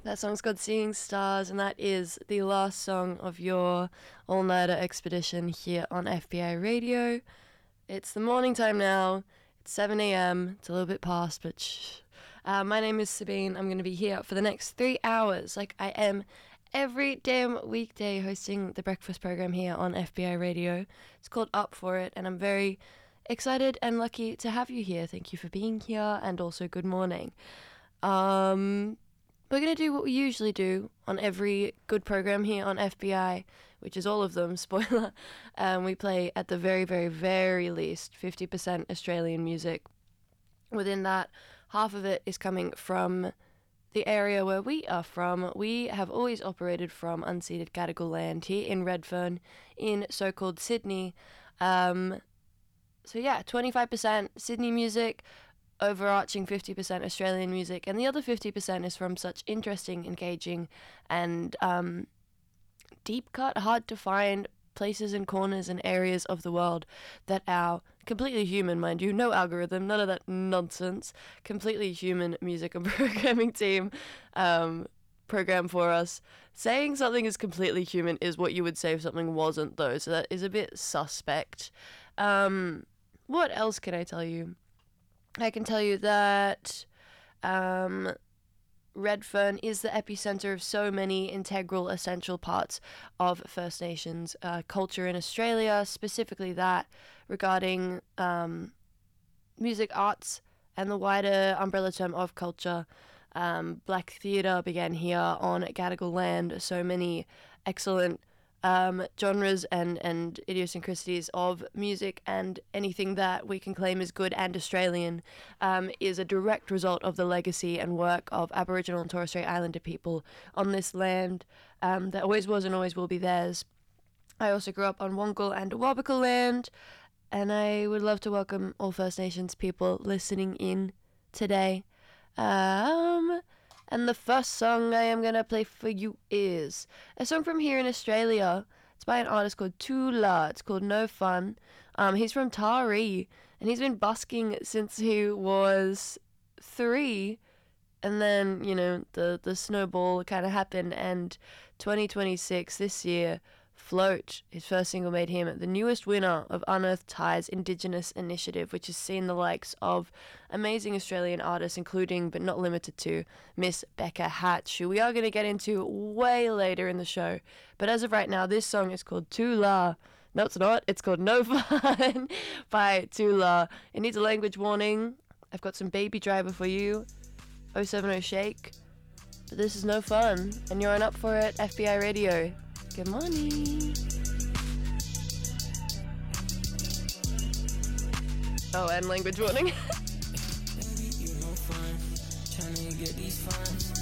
That song's called Seeing Stars, and that is the last song of your all-nighter expedition here on FBI Radio. It's the morning time now. It's 7 a.m. It's a little bit past, but shh. My name is Sabine. I'm going to be here for the next 3 hours, like I am every damn weekday, hosting the breakfast program here on FBI Radio. It's called Up For It, and I'm very excited and lucky to have you here. Thank you for being here, and also good morning. We're going to do what we usually do on every good program here on FBI, which is all of them, spoiler. We play at the very, very, very least 50% Australian music. Within that, half of it is coming from the area where we are from. We have always operated from unceded Gadigal land here in Redfern, in so-called Sydney. So yeah, 25% Sydney music, overarching 50% Australian music, and the other 50% is from such interesting, engaging, and deep cut, hard to find places and corners and areas of the world that our completely human, mind you, no algorithm, none of that nonsense, completely human music and programming team program for us. Saying something is completely human is what you would say if something wasn't, though, so that is a bit suspect. What else can I tell you? I can tell you that Redfern is the epicenter of so many integral, essential parts of First Nations culture in Australia, specifically that regarding music, arts, and the wider umbrella term of culture. Black theatre began here on Gadigal land. So many excellent genres and idiosyncrasies of music, and anything that we can claim is good and Australian is a direct result of the legacy and work of Aboriginal and Torres Strait Islander people on this land that always was and always will be theirs. I also grew up on Wongal and Awabakal land, and I would love to welcome all First Nations people listening in today. And the first song I am going to play for you is a song from here in Australia. It's by an artist called Tula. It's called No Fun. He's from Taree, and he's been busking since he was 3. And then, you know, the snowball kind of happened, and 2026, this year, Float, his first single, made him the newest winner of Unearthed Ties Indigenous Initiative, which has seen the likes of amazing Australian artists, including but not limited to Miss Becca Hatch, who we are going to get into way later in the show. But as of right now, this song is called Tula. No, it's not. It's called No Fun by Tula. It needs a language warning. I've got some Baby Driver for you. 070 Shake. But this is No Fun, and you're on Up For It, FBI Radio. Good morning. Oh, and language warning. Baby, you no fun. Trying to get these funds.